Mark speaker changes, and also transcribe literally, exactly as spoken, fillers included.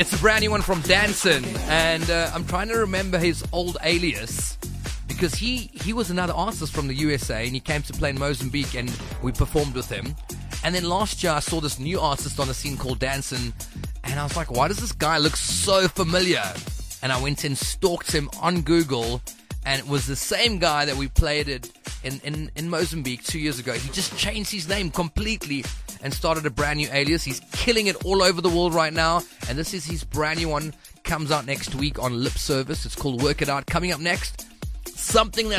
Speaker 1: It's a brand new one from Danson, and uh, I'm trying to remember his old alias because he, he was another artist from the U S A, and he came to play in Mozambique, and we performed with him. And then last year I saw this new artist on the scene called Danson, and I was like, why does this guy look so familiar? And I went and stalked him on Google, and it was the same guy that we played it in, in, in Mozambique two years ago. He just changed his name completely and started a brand new alias. He's killing it all over the world right now, and this is his brand new one. Comes out next week on Lip Service. It's called Work It Out. Coming up next, something that